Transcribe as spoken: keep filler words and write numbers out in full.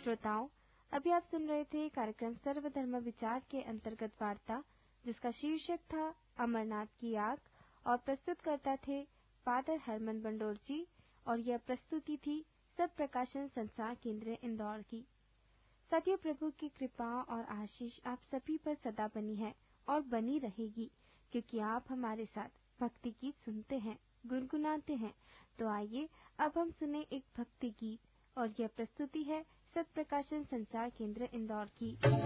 श्रोताओं, अभी आप सुन रहे थे कार्यक्रम सर्वधर्म विचार के अंतर्गत वार्ता, जिसका शीर्षक था अमरनाथ की आग, और प्रस्तुत करता थे फादर हरमन बंडोर जी, और यह प्रस्तुति थी सब प्रकाशन संसार केंद्र इंदौर की। साथियों, प्रभु की कृपा और आशीष आप सभी पर सदा बनी है और बनी रहेगी, क्योंकि आप हमारे साथ भक्ति गीत सुनते हैं, गुनगुनाते हैं। तो आइए अब हम सुने एक भक्ति गीत, और यह प्रस्तुति है सत प्रकाशन संचार केंद्र इंदौर की।